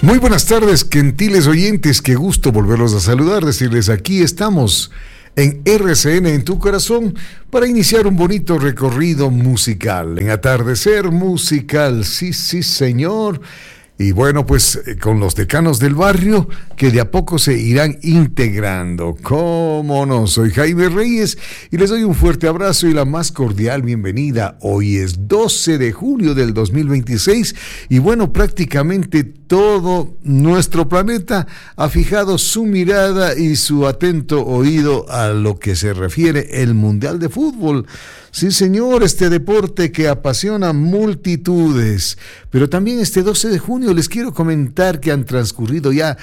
Muy buenas tardes, gentiles oyentes, qué gusto volverlos a saludar, decirles aquí estamos en RCN en tu corazón para iniciar un bonito recorrido musical, en atardecer musical, sí señor. Y bueno, pues con los decanos del barrio que de a poco se irán integrando. ¿Cómo no? Soy Jaime Reyes y les doy un fuerte abrazo y la más cordial bienvenida. Hoy es 12 de junio del 2026 y bueno, prácticamente todo nuestro planeta ha fijado su mirada y su atento oído a lo que se refiere el Mundial de Fútbol. Sí, señor, este deporte que apasiona multitudes. Pero también este 12 de junio les quiero comentar que han transcurrido ya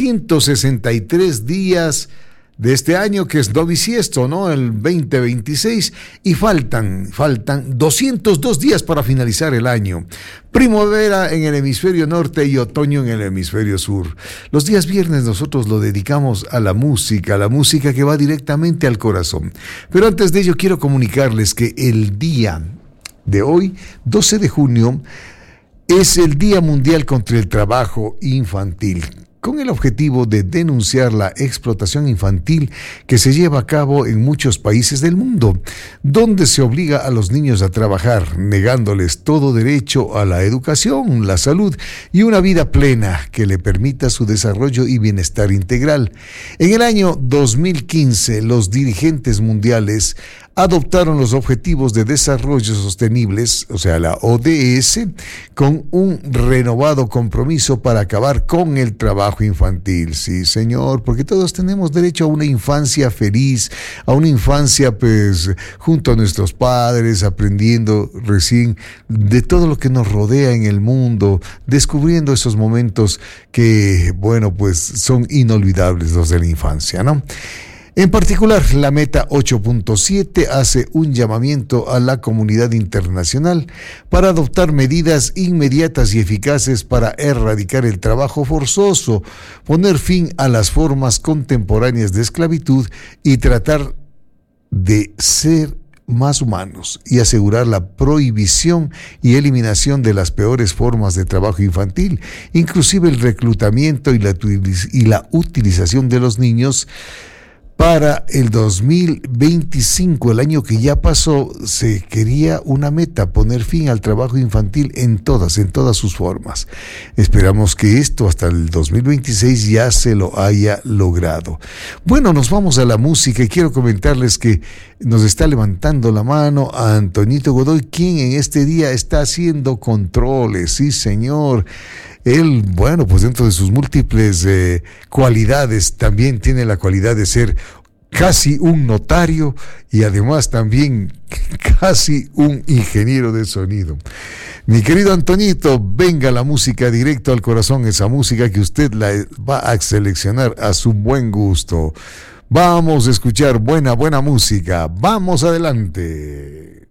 163 días de este año que es bisiesto, ¿no? El 2026, y faltan 202 días para finalizar el año. Primavera en el hemisferio norte y otoño en el hemisferio sur. Los días viernes nosotros lo dedicamos a la música que va directamente al corazón. Pero antes de ello quiero comunicarles que el día de hoy, 12 de junio, es el Día Mundial contra el Trabajo Infantil, con el objetivo de denunciar la explotación infantil que se lleva a cabo en muchos países del mundo, donde se obliga a los niños a trabajar, negándoles todo derecho a la educación, la salud y una vida plena que le permita su desarrollo y bienestar integral. En el año 2015, los dirigentes mundiales adoptaron los Objetivos de Desarrollo Sostenibles, o sea, la ODS, con un renovado compromiso para acabar con el trabajo infantil. Sí, señor, porque todos tenemos derecho a una infancia feliz, a una infancia, pues, junto a nuestros padres, aprendiendo recién de todo lo que nos rodea en el mundo, descubriendo esos momentos que, bueno, pues, son inolvidables los de la infancia, ¿no? En particular, la Meta 8.7 hace un llamamiento a la comunidad internacional para adoptar medidas inmediatas y eficaces para erradicar el trabajo forzoso, poner fin a las formas contemporáneas de esclavitud y tratar de ser más humanos y asegurar la prohibición y eliminación de las peores formas de trabajo infantil, inclusive el reclutamiento y la utilización de los niños. Para el 2025, el año que ya pasó, se quería una meta, poner fin al trabajo infantil en todas sus formas. Esperamos que esto hasta el 2026 ya se lo haya logrado. Bueno, nos vamos a la música y quiero comentarles que nos está levantando la mano a Antonito Godoy, quien en este día está haciendo controles. Sí, señor. Él, bueno, pues dentro de sus múltiples cualidades, también tiene la cualidad de ser casi un notario y además también casi un ingeniero de sonido. Mi querido Antonito, venga la música directo al corazón, esa música que usted la va a seleccionar a su buen gusto. Vamos a escuchar buena música. Vamos adelante.